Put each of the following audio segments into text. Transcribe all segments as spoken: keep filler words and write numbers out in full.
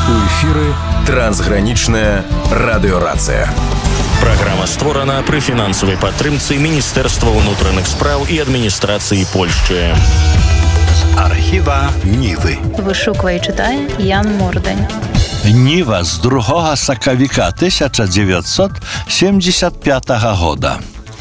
У эфіры трансгранічная радыёрацыя. Праграма створана пры фінансавай падтрымцы Міністэрства ўнутраных спраў і адміністрацыі Польшчы. Архіва Нівы. Вышуквае і чытае Ян Мордань. Ніва з другога сакавіка тысяча дзевяцьсот семьдесят пятага года.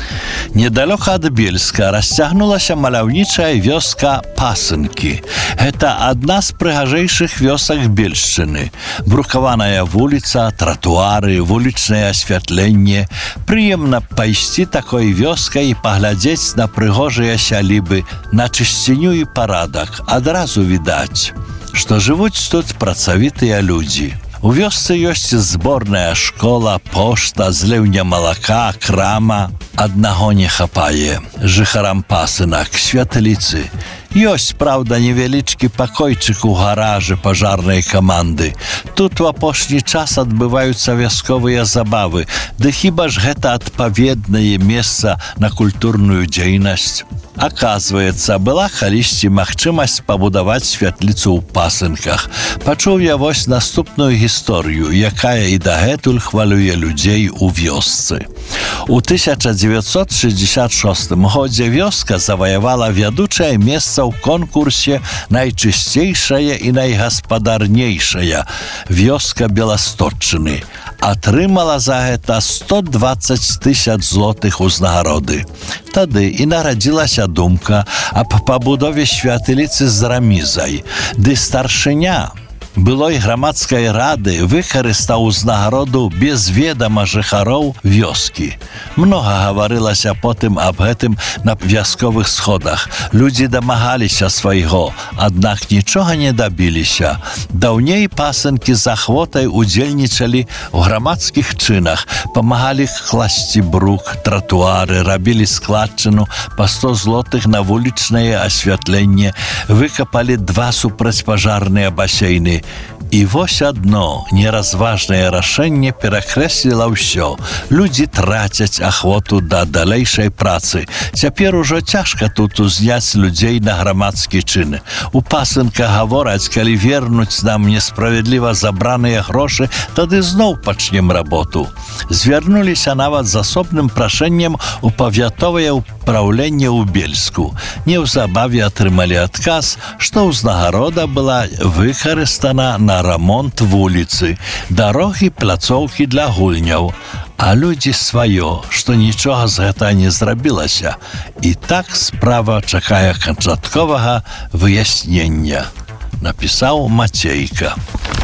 Недалёка ад Бельска расцягнулася маляўнічая вёска Пасынкі. Гэта адна з прыгажэйшых вёсак Бельшчыны. Брукаваная вуліца, тратуары, вулічнае асвятленне. Прыемна пайсці такой вёскай і паглядзець на прыгожыя сялібы, на чысціню і парадак. Адразу відаць, што жывуць тут працавітыя людзі. У вёсцы ёсць зборная школа, пошта, зліўня малака, крама. Аднаго не хапае. Жыхарам Пасынак, святыліцы. Ёсць, праўда, невялічкі пакойчык у гаражы пажарнай каманды. Тут у апошні час адбываюцца вясковыя забавы. Ды хіба ж гэта адпаведнае месца на культурную дзейнасць? Аказваецца, была калісьці магчымасць пабудаваць святліцу ў Пасынках. Пачуў я вось наступную гісторыю, якая і дагэтуль хвалюе людзей у вёсцы. У тысяча дзевяцьсот шэсцьдзесят шостым годзе вёска заваявала вядучае месца ў конкурсе «Найчысцейшая і найгаспадарнейшая вёска Беласточчыны». Атрымала за гэта сто дваццаць тысяч злотых узнагароды. Тады і нарадзілася думка аб пабудове святыліцы з рамізай. Ды старшыня былой грамадскай рады выкарыстаў узнагароду без ведама жыхароў вёскі. Многа гаварылася потым аб гэтым на вясковых сходах. Людзі дамагаліся свайго, аднак нічога не дабіліся. Даўней Пасынкі з ахвотай удзельнічалі ў грамадскіх чынах, памагалі класці брук, тратуары, рабілі складчыну па сто злотых на вулічнае асвятленне, выкапалі два супрацьпажарныя басейны. І вось адно неразважнае рашэнне перакрэсліла ўсё. Людзі трацяць ахвоту да далейшай працы. Цяпер ужо цяжка тут узняць людзей на грамадскі чын. У Пасынках гавораць, калі вернуць нам несправядліва забраныя грошы, тады зноў пачнем работу. Звярнуліся нават з асобным прашэннем у павятовае ўпраўленне ў Бельску. Неўзабаве атрымалі адказ, што ўзнагарода была выкарыстана на рамонт вуліцы, дарогі, пляцоўкі для гульняў. А людзі сваё, што нічога з гэта не зрабілася. І так справа чакае канчатковага выяснення, напісаў Мацейка.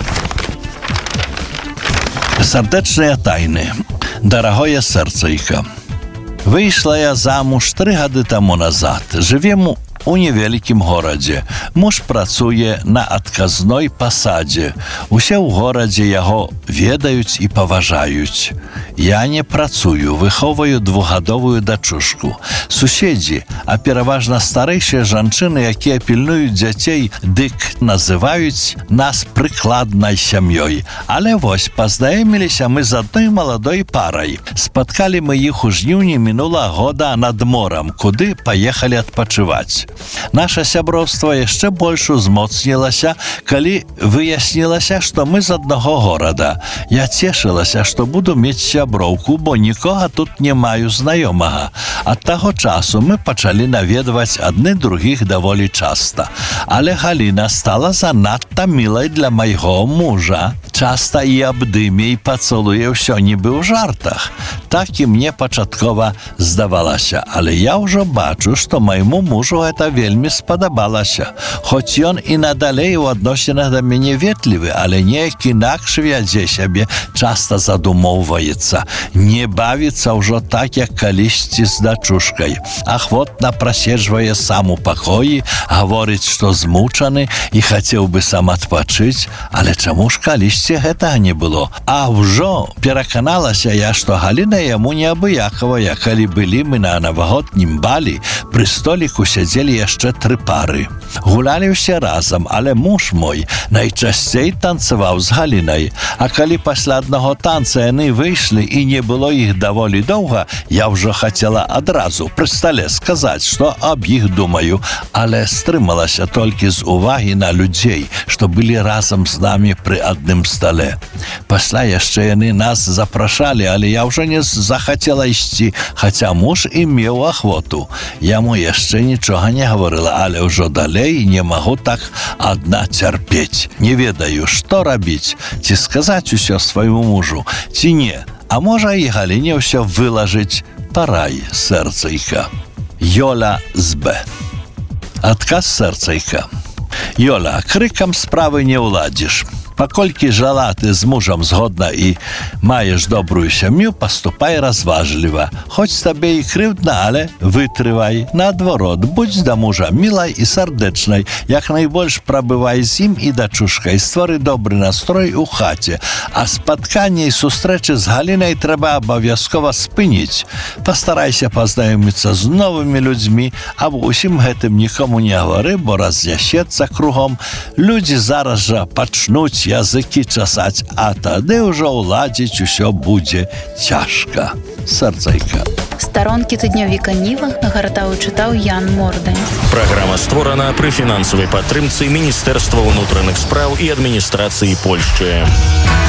Сардэчныя тайны. Дарагое сэрцайка. Выйшла я замуж тры гады таму назад. Жывем у невялікім горадзе. Муж працуе на адказной пасадзе. Усе ў горадзе яго ведаюць і паважаюць. Я не працую, выхоўваю двухгадовую дачушку. Суседзі, а пераважна старэйшыя жанчыны, якія пільнуюць дзяцей, дык называюць нас прыкладнай сям'ёй. Але вось, пазнаёміліся мы з адной маладой парай. Спаткалі мы іх у жніўні мінула года над морам, куды паехалі адпачываць. Наша сяброўства яшчэ больш узмоцнілася, калі выяснілася, што мы з аднаго горада. Я цешылася, што буду мець сяброўку, бо нікога тут не маю знаёмага. Ад таго часу мы пачалі наведваць адны другіх даволі часта. Але Галіна стала занадта мілай для майго мужа. Часта і абдыме, і пацалуе ўсё нібы ў жартах. Так і мне пачаткова здавалася, але я ўжо бачу, што майму мужу гэта вельмі спадабалася. Хоць ён і надалей у адносінах да мяне ветлівы, але неяк інакш вядзе сябе, часта задумоўваецца. Не бавіцца ўжо так, як калісьці з дачушкай. Ахвотна праседжвае сам у пакоі, гаворыць, што змучаны і хацеў бы сам адпачыць, але чаму ж калісьці гэтага не было? А ўжо пераканалася я, што Галіна яму неабыякавая. Калі былі мы на навагоднім балі, пры століку сядзелі былі яшчэ тры пары. Гулялі ўсе разам, але муж мой найчасцей танцаваў з Галінай. А калі пасля аднаго танца яны выйшлі і не было іх даволі доўга, я ўжо хацела адразу пры стале сказаць, што аб іх думаю, але стрымалася толькі з увагі на людзей, што былі разам з намі пры адным стале. Пасля яшчэ яны нас запрашалі, але я ўжо не захацела ісці, хаця муж і меў ахвоту. Яму яшчэ нічога не гаварыла, але ўжо далей не магу так адна цярпець. Не ведаю, што рабіць, ці сказаць усё свайму мужу, ці не. А можа і Галіне ўсё вылажыць. Парай, сэрцайка. Ёля з Б. Адказ сэрцайка. Ёля, крыкам справы не ўладзіш. Паколькі жалаты з мужам згодна і маеш добрую сям'ю, паступай разважліва. Хоць табе і крыўдна, але вытрывай. Наадварот, будзь да мужа мілай і сардэчнай, як найбольш прабывай з ім і дачушкай, ствары добры настрой у хаце. А спатканне і сустрэчы з Галінай трэба абавязкова спыніць. Пастарайся пазнаёміцца з новымі людзьмі, аб усім гэтым нікому не гавары, бо раз'ясецца кругом. Людзі зараз жа пачнуць языкі часаць, а тады ўжо ўладзіць усё будзе цяжка. Сэрцайка. Старонкі тыднёвіка Ніва нагартаў і чытаў Ян Мордань. Праграма створана пры фінансавай падтрымцы Міністэрства ўнутраных спраў і адміністрацыі Польшчы.